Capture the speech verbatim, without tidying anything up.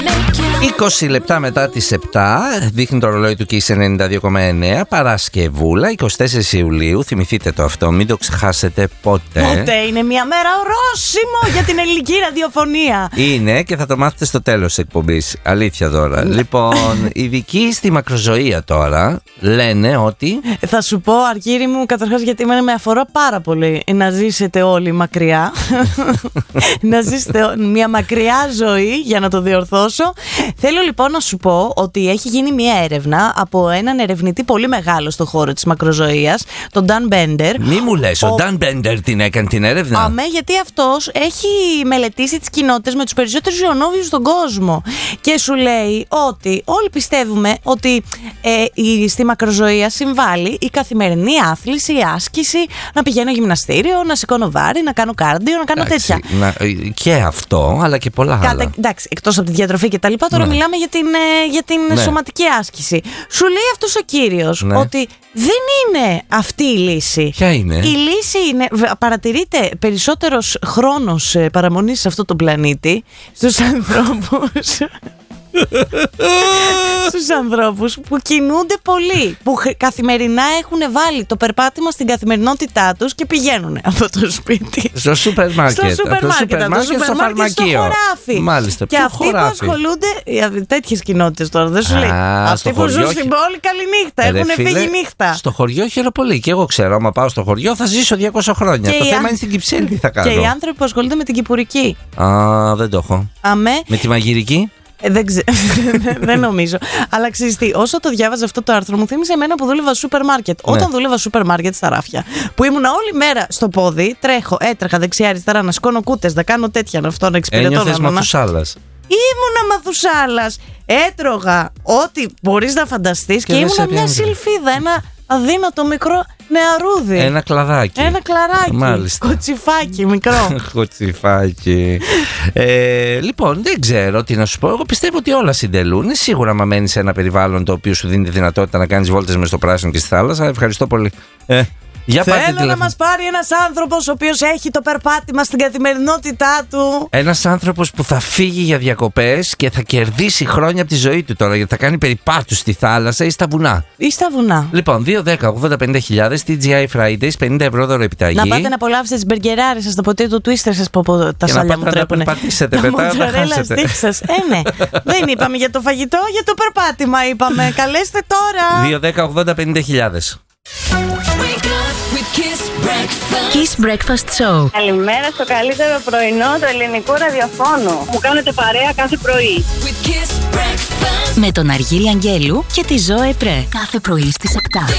είκοσι λεπτά μετά τις επτά, δείχνει το ρολόι του Kiss ενενήντα δύο κόμμα εννέα, Παρασκευούλα, εικοστή τέταρτη Ιουλίου. Θυμηθείτε το αυτό, μην το ξεχάσετε ποτέ. Ποτέ, είναι μια μέρα ορόσημο για την ελληνική ραδιοφωνία. Είναι και θα το μάθετε στο τέλος της εκπομπής. Αλήθεια τώρα. Λοιπόν, οι ειδικοί στη μακροζωία τώρα λένε ότι. Θα σου πω, Αργύρι μου, καταρχάς, γιατί εμένα με αφορά πάρα πολύ να ζήσετε όλοι μακριά. Να ζήσετε μια μακριά ζωή, για να το διορθώσω. Θέλω λοιπόν να σου πω ότι έχει γίνει μια έρευνα από έναν ερευνητή πολύ μεγάλο στο χώρο της μακροζωίας, τον Dan Bender. Μη μου λες, ο, ο Dan Bender την έκανε την έρευνα. Αμέ, γιατί αυτός έχει μελετήσει τις κοινότητες με τους περισσότερους ιονόβιους στον κόσμο. Και σου λέει ότι όλοι πιστεύουμε ότι ε, η, στη μακροζωία συμβάλλει η καθημερινή άθληση, η άσκηση, να πηγαίνω γυμναστήριο, να σηκώνω βάρη, να κάνω κάρντιο, να κάνω εντάξει, τέτοια. Να, και αυτό, αλλά και πολλά Κάτα, άλλα. Εντάξει, εκτός από τη διατροφή και τα λοιπά, τώρα ναι. μιλάμε για την, για την ναι. σωματική άσκηση. Σου λέει αυτός ο κύριος ναι. ότι δεν είναι αυτή η λύση. Ποια είναι? Η λύση είναι, παρατηρείται περισσότερος χρόνος παραμονής σε αυτό το πλανήτη στους ανθρώπους. Στους ανθρώπους που κινούνται πολύ, που καθημερινά έχουν βάλει το περπάτημα στην καθημερινότητά τους και πηγαίνουν από το σπίτι στο σούπερ μάρκετ, στο σούπερ μάρκετ, στο φαρμακείο, στο χωράφι. Μάλιστα, και αυτοί χωράφι. που ασχολούνται, τέτοιες κοινότητες τώρα, δεν σου λέει. Αυτοί που ζουν στην πόλη, καληνύχτα, έχουν φύγει νύχτα. Στο χωριό χαίρομαι πολύ. Και εγώ ξέρω, άμα πάω στο χωριό θα ζήσω διακόσια χρόνια. Και το θέμα είναι στην Κυψέλη τι θα κάνω. Και οι άνθρωποι που ασχολούνται με την κυπουρική. Α, δεν το έχω. Αμέ. Με τη μαγειρική. Ε, δεν, ξε... δεν νομίζω. Αλλά ξέρεις τι, όσο το διάβαζα αυτό το άρθρο, μου θύμισε εμένα που δούλευα σούπερ μάρκετ. Ναι. Όταν δούλευα σούπερ μάρκετ στα ράφια, που ήμουν όλη μέρα στο πόδι, τρέχω, έτρεχα δεξιά-αριστερά να σκόνω κούτες, να κάνω τέτοια, να αυτό να εξυπηρετώ. Ένιωθες μαθουσάλας. Ήμουνα μαθουσάλας. Έτρωγα ό,τι μπορείς να φανταστείς και, και ήμουνα μια σιλφίδα, ένα αδύνατο μικρό νεαρούδι. Ένα κλαδάκι. Ένα κλαράκι. Μάλιστα. Κοτσιφάκι μικρό. Κοτσιφάκι. ε, λοιπόν, δεν ξέρω τι να σου πω. Εγώ πιστεύω ότι όλα συντελούν. Σίγουρα, άμα μένεις σε ένα περιβάλλον το οποίο σου δίνει τη δυνατότητα να κάνεις βόλτες μες στο πράσινο και στη θάλασσα. Ευχαριστώ πολύ. Ε, Για Θέλω να μας πάρει ένας άνθρωπος ο οποίος έχει το περπάτημα στην καθημερινότητά του. Ένας άνθρωπος που θα φύγει για διακοπές και θα κερδίσει χρόνια από τη ζωή του τώρα, γιατί θα κάνει περιπάτους στη θάλασσα ή στα βουνά. Ή στα βουνά. Λοιπόν, δύο δέκα ογδόντα πενήντα χιλιάδες, τι τζι άι Fridays, πενήντα ευρώ δώρο επιταγή. Να πάτε να απολαύσετε τις μπεργκεράρες σας, το ποτέ του Twister σας, που τα σάλια μου τρέπουνε. Να πατήσετε μετά, να χάσετε. Ε, ναι. Δεν είπαμε για το φαγητό, για το περπάτημα είπαμε. Καλέστε τώρα. δύο δέκα ογδόντα πενήντα χιλιάδες. Kiss Breakfast Show. Καλημέρα στο καλύτερο πρωινό του ελληνικού ραδιοφώνου. Μου κάνετε παρέα κάθε πρωί. Με τον Αργύρη Αγγέλου και τη Ζωέ Πρέ. Κάθε πρωί στις επτά.